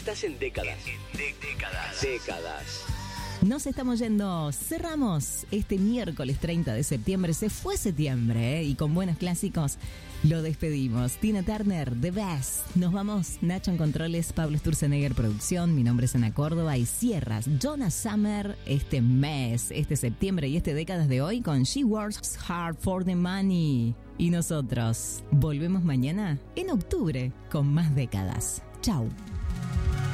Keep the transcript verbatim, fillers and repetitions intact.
Estás en décadas. En décadas. Décadas. Nos estamos yendo, cerramos este miércoles treinta de septiembre, se fue septiembre, ¿eh? Y con buenos clásicos lo despedimos. Tina Turner, The Best. Nos vamos, Nacho en controles, Pablo Sturzenegger producción, mi nombre es Ana Córdoba y cierras Donna Summer este mes, este septiembre y este décadas de hoy con She Works Hard for the Money. Y nosotros volvemos mañana en octubre con más décadas. Chau.